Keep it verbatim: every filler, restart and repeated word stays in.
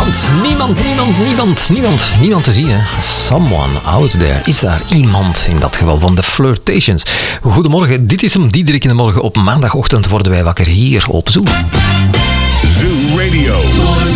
niemand, niemand, niemand, niemand, niemand, niemand te zien. Hè? Someone out there. Is daar iemand in dat geval van de Flirtations? Goedemorgen, dit is hem. Diederik in de morgen. Op maandagochtend worden wij wakker hier op Zoo. Zoo Radio.